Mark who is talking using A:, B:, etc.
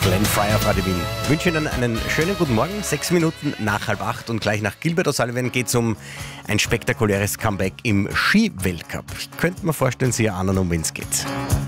A: Glenn Frey auf Radio Wien. Ich wünsche Ihnen einen schönen guten Morgen. 6 Minuten nach 7:30 und gleich nach Gilbert O'Sullivan geht es um ein spektakuläres Comeback im Skiweltcup. Ich könnte mir vorstellen, Sie ahnen, um wen es geht.